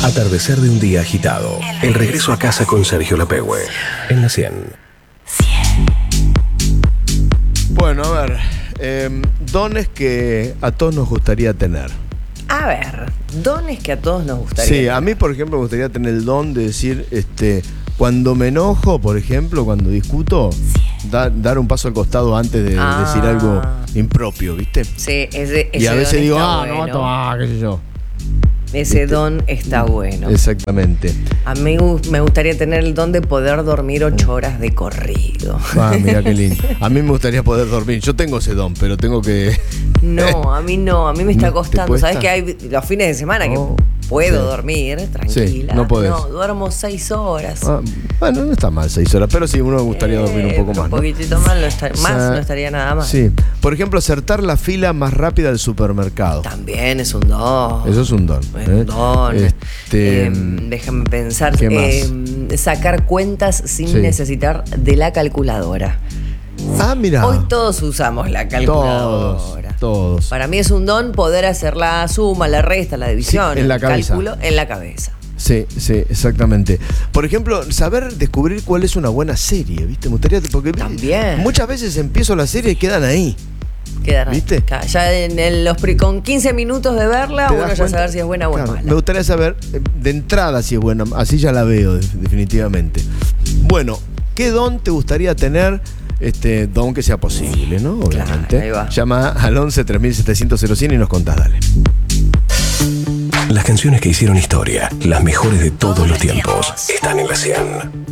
Atardecer de un día agitado. El regreso a casa con Sergio Lapehue. En la 100. Bueno, a ver. Dones que a todos nos gustaría tener. A ver, dones que a todos nos gustaría Sí, tener. a mí, por ejemplo, me gustaría tener el don de decir, cuando me enojo, por ejemplo, cuando discuto, dar un paso al costado antes de decir algo impropio, ¿viste? Sí, ese Y a don veces digo, está no va a bueno. tomar, qué sé yo. Ese don está bueno. Exactamente. A mí me gustaría tener el don de poder dormir 8 horas de corrido. Mira qué lindo. A mí me gustaría poder dormir. Yo tengo ese don, pero tengo que... No, a mí no, a mí me está ¿Te costando. cuesta? ¿Sabes que hay los fines de semana que puedo dormir tranquila? no podés. No, duermo 6 horas. Bueno, no está mal 6 horas, pero sí, uno me gustaría dormir un poco más, Un ¿no? poquitito más, no estaría nada mal. Sí. Por ejemplo, acertar la fila más rápida del supermercado. También es un don. Eso es un don. Es un don. ¿Qué Déjame pensar. más? Sacar cuentas sin necesitar de la calculadora. Mira. Hoy todos usamos la calculadora. Todos. Para mí es un don poder hacer la suma, la resta, la división, Sí, en la el cabeza. cálculo en la cabeza. Sí, exactamente. Por ejemplo, saber descubrir cuál es una buena serie, ¿viste? Me gustaría, porque También. muchas veces empiezo la serie y quedan ahí. Quedan ahí. ¿Viste? Ya con 15 minutos de verla, ¿Te uno das ya cuenta? saber si es buena o es Claro, mala. me gustaría saber de entrada si es buena, así ya la veo definitivamente. Bueno, ¿qué don te gustaría tener? Don que sea posible, ¿no? Obviamente. Claro, ahí va. Llama al 11 3700 0100 y nos contás, dale. Las canciones que hicieron historia, las mejores de todos los tiempos, están en la 100.